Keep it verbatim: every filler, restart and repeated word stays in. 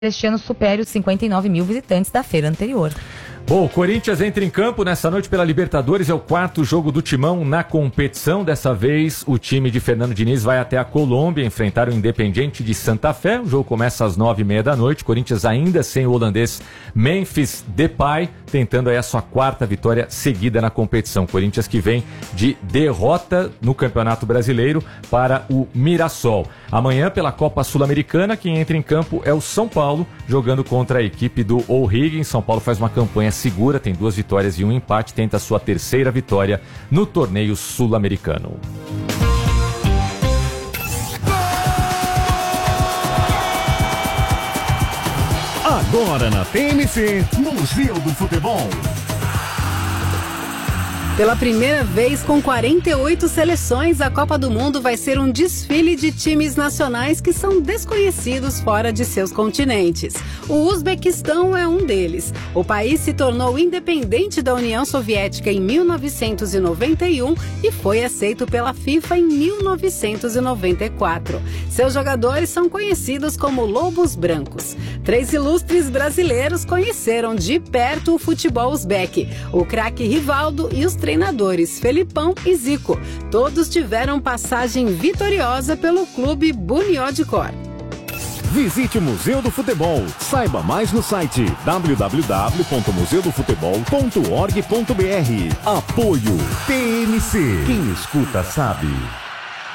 este ano supere os cinquenta e nove mil visitantes da feira anterior. Bom, o Corinthians entra em campo nessa noite pela Libertadores, é o quarto jogo do Timão na competição. Dessa vez, o time de Fernando Diniz vai até a Colômbia enfrentar o Independiente de Santa Fé. O jogo começa às nove e meia da noite. Corinthians ainda sem o holandês Memphis Depay, tentando aí a sua quarta vitória seguida na competição. Corinthians que vem de derrota no Campeonato Brasileiro para o Mirassol. Amanhã, pela Copa Sul-Americana, quem entra em campo é o São Paulo, jogando contra a equipe do O'Higgins. São Paulo faz uma campanha segura, tem duas vitórias e um empate, tenta a sua terceira vitória no torneio sul-americano. Agora na T M C, Museu do Futebol. Pela primeira vez, com quarenta e oito seleções, a Copa do Mundo vai ser um desfile de times nacionais que são desconhecidos fora de seus continentes. O Uzbequistão é um deles. O país se tornou independente da União Soviética em mil novecentos e noventa e um e foi aceito pela FIFA em mil novecentos e noventa e quatro. Seus jogadores são conhecidos como Lobos Brancos. Três ilustres brasileiros conheceram de perto o futebol uzbeque: o craque Rivaldo e os treinadores Felipão e Zico. Todos tiveram passagem vitoriosa pelo clube Bunyodkor. Visite o Museu do Futebol. Saiba mais no site w w w ponto museu do futebol ponto org ponto b r. Apoio T M C. Quem escuta sabe.